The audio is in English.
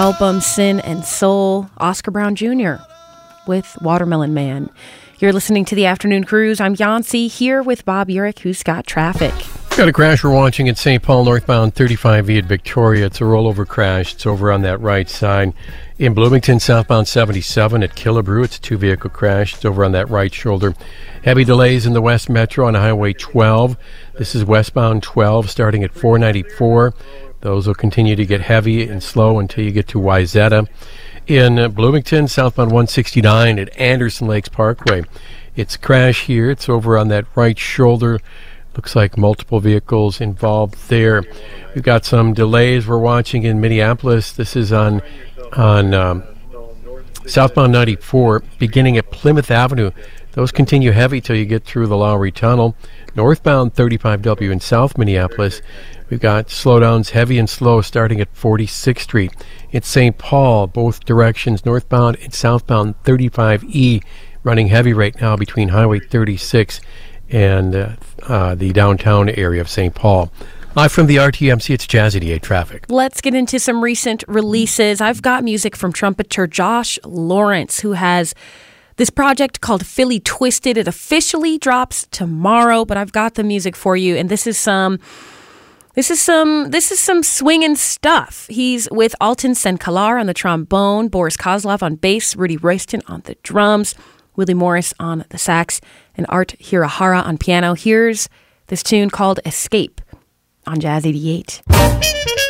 Album Sin and Soul, Oscar Brown Jr. with Watermelon Man. You're listening to The Afternoon Cruise. I'm Yancy here with Bob Urich, who's got traffic. Got a crash we're watching at St. Paul, northbound 35E at Victoria. It's a rollover crash. It's over on that right side. In Bloomington, southbound 77 at Killebrew, it's a two-vehicle crash. It's over on that right shoulder. Heavy delays in the West Metro on Highway 12. This is westbound 12 starting at 494. Those will continue to get heavy and slow until you get to Wayzata. In Bloomington, southbound 169 at Anderson Lakes Parkway. It's a crash here. It's over on that right shoulder. Looks like multiple vehicles involved there. We've got some delays we're watching in Minneapolis. This is on southbound 94, beginning at Plymouth Avenue. Those continue heavy till you get through the Lowry Tunnel. Northbound 35W in South Minneapolis, we've got slowdowns heavy and slow starting at 46th Street. It's St. Paul, both directions, northbound and southbound 35E, running heavy right now between Highway 36 and the downtown area of St. Paul. Live from the RTMC, it's Jazz 88 Traffic. Let's get into some recent releases. I've got music from trumpeter Josh Lawrence, who has this project called Philly Twisted. It officially drops tomorrow, but I've got the music for you, and this is some swinging stuff. He's with Alton Senkalar on the trombone, Boris Kozlov on bass, Rudy Royston on the drums, Willie Morris on the sax, and Art Hirahara on piano. Here's this tune called Escape on Jazz 88.